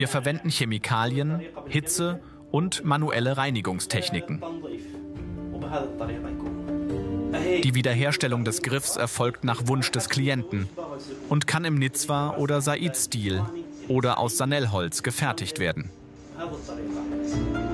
Wir verwenden Chemikalien, Hitze und manuelle Reinigungstechniken. Die Wiederherstellung des Griffs erfolgt nach Wunsch des Klienten und kann im Nizwa- oder Said-Stil oder aus Sanellholz gefertigt werden.